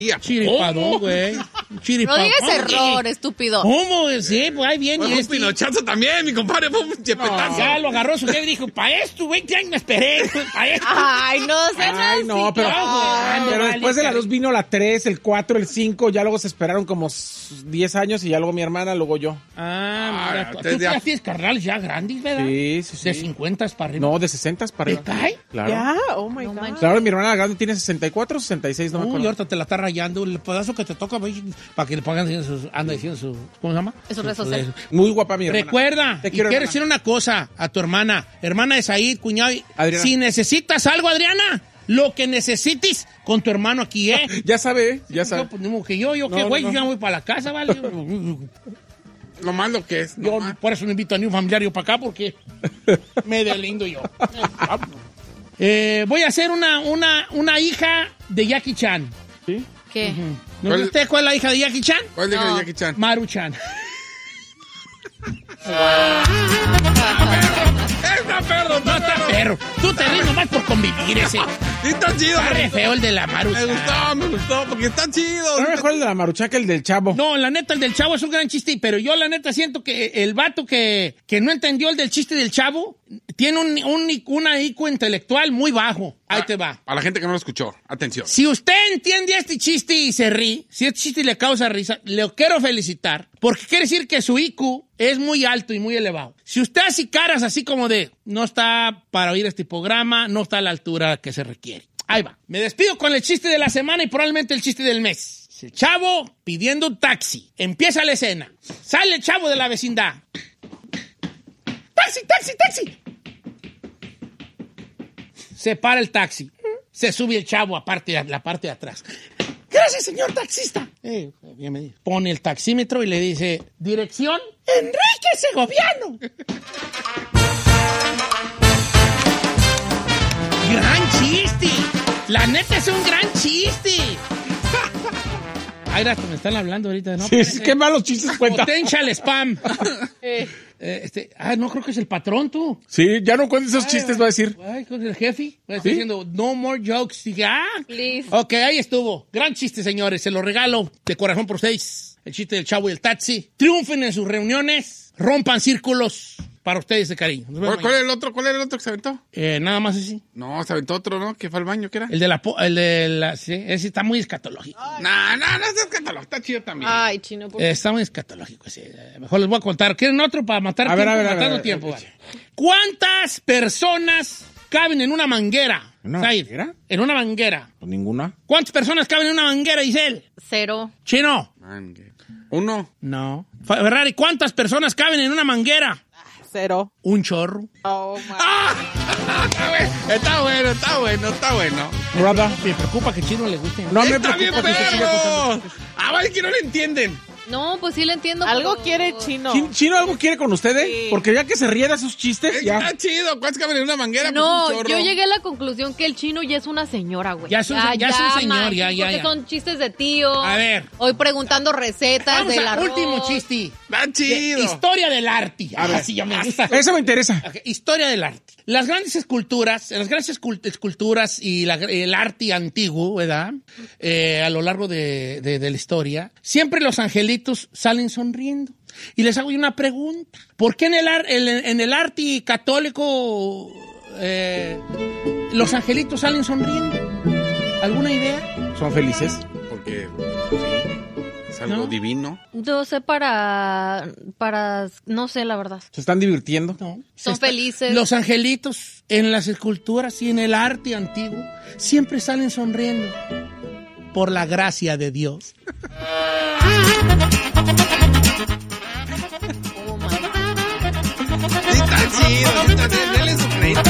Chiripadón, güey. No digas error, estúpido. ¿Cómo? Sí, pues ahí viene. Fue un pinochazo también, mi compadre. Fue un chepetazo. Ya lo agarró su jefe y dijo, para esto, 20 años me esperé. Para esto. Ay, no sé. Ay, no, pero después de la 2 vino la 3, el 4, el 5. Ya luego se esperaron como 10 años y ya luego mi hermana, luego yo. Mira, tú ya tienes carnales ya grandes, ¿verdad? Sí. De 50 para arriba. No, de 60 para arriba. ¿Te cae? Claro. Ya, oh my God. Claro, mi hermana la grande tiene 64, 66, no me acuerdo. Y ahorita te la está rayando. El pedazo que te toca, para que le pongan anda diciendo su... ¿Cómo se llama? Eso redes sociales. Muy guapa mi hermana. Recuerda, Te quiero decir una cosa a tu hermana de Said, cuñado. Adriana. Si necesitas algo, Adriana, lo que necesites con tu hermano aquí, ¿eh? Ya sabe. No, pues, no, que yo qué güey, yo ya voy para la casa, ¿vale? Lo malo que es. Yo por eso no invito a ni un familiar yo para acá, porque me deslindo yo. Voy a hacer una hija de Jackie Chan. ¿Sí? ¿Qué? ¿No usted cuál es la hija de Jackie Chan? ¿Cuál es la hija de Jackie Chan? Maru Chan. ¡Está perro! No está perro. Tú te ríes nomás por convivir ese. Sí, está chido. Está re feo el de la Maru Chan. Me gustó, porque está chido. No, mejor el de la Maruchan que el del Chavo. No, la neta, el del Chavo es un gran chiste, pero yo la neta siento que el vato que no entendió el del chiste del Chavo tiene una IQ intelectual muy bajo. Ahí te va. A la gente que no lo escuchó, atención. Si usted entiende este chiste y se ríe, si este chiste le causa risa, le quiero felicitar, porque quiere decir que su IQ es muy alto y muy elevado. Si usted hace caras así como de, no está para oír este programa, no está a la altura que se requiere. Ahí va. Me despido con el chiste de la semana y probablemente el chiste del mes. El chavo pidiendo un taxi. Empieza la escena. Sale el chavo de la vecindad. ¡Taxi, taxi, taxi! Se para el taxi. Se sube el chavo a la parte de atrás. Gracias, señor taxista. Pone el taxímetro y le dice, dirección, Enrique Segoviano. ¡Gran chiste! La neta es un gran chiste. Ay, me están hablando ahorita, ¿no? Sí, qué malos chistes cuentan. Potential spam. No creo que es el patrón, tú. Sí, ya no cuentes esos chistes, va a decir. Ay, con el jefe. Va a estar diciendo, no more jokes. Dije, please. Ok, ahí estuvo. Gran chiste, señores. Se lo regalo de corazón por ustedes. El chiste del Chavo y el taxi. Triunfen en sus reuniones. Rompan círculos. Para ustedes de cariño. ¿Cuál era el otro? ¿Cuál era el otro que se aventó? Nada más así. No, se aventó otro, ¿no? Que fue al baño, ¿qué era? El de la sí, ese está muy escatológico. No es escatológico, está chido también. Ay, chino, por está muy escatológico, sí. Mejor les voy a contar. ¿Quieren otro para matar a tiempo? ver, matando tiempo. Vale. ¿Cuántas personas caben en una manguera? ¿En una manguera? En una manguera. Pues ninguna. ¿Cuántas personas caben en una manguera, Isel? 0. Chino. 1. No. Ferrari, ¿cuántas personas caben en una manguera? 0. Un chorro. Oh, my. Está bueno. Brother. Me preocupa que Chino le guste. No me ¡Está bien, preocupa que se siga perro! Vale, que no le entienden. No, pues sí le entiendo. Algo pero... quiere Chino. ¿Chino algo quiere con ustedes? Sí. Porque ya que se ríe de sus chistes, ya. Está chido. ¿Cuántas caben en una manguera? No, Pues un chorro. yo llegué a la conclusión que el chino ya es una señora, güey. Ya es un señor, ya. Porque son chistes de tío. A ver. Hoy preguntando recetas Vamos del al arroz. último chiste. Está chido. Historia del arte. A ver. Así ya me gusta. Eso me interesa. Okay, historia del arte. Las grandes esculturas y el arte antiguo, ¿verdad? A lo largo de la historia, siempre los angelitos salen sonriendo. Y les hago una pregunta. ¿Por qué en el arte católico los angelitos salen sonriendo? ¿Alguna idea? ¿Son felices? Porque sí, es algo divino. Yo sé no sé la verdad. ¿Se están divirtiendo? No. Son felices. Los angelitos en las esculturas y en el arte antiguo siempre salen sonriendo por la gracia de Dios. Oh, my God. Está chido. Denle su crédito.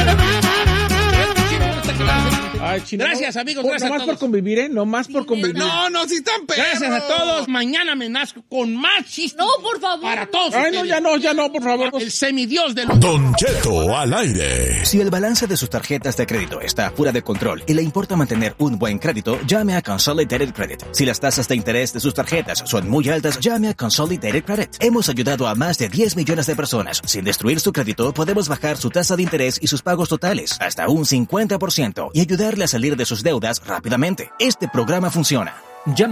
Ay, Chino. Gracias, amigos. Gracias a Nomás todos. por convivir, ¿eh? Nomás por convivir. No, sí están perros. Gracias a todos. Mañana me nazco con más chistes. No, por favor. Para todos. Ay, no, ustedes. ya no, por favor. El semidios de los... Don Cheto al aire. Si el balance de sus tarjetas de crédito está fuera de control y le importa mantener un buen crédito, llame a Consolidated Credit. Si las tasas de interés de sus tarjetas son muy altas, llame a Consolidated Credit. Hemos ayudado a más de 10 millones de personas. Sin destruir su crédito, podemos bajar su tasa de interés y sus pagos totales hasta un 50% y ayudarle a salir de sus deudas rápidamente. Este programa funciona. Llama